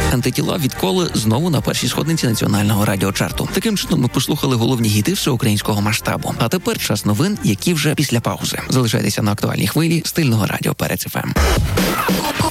Антитіла відколи знову на першій сходниці національного радіочарту. Таким чином ми послухали головні гіти всеукраїнського масштабу. А тепер час новин, які вже після паузи. Залишайтеся на актуальній хвилі стильного радіо Перець ФМ.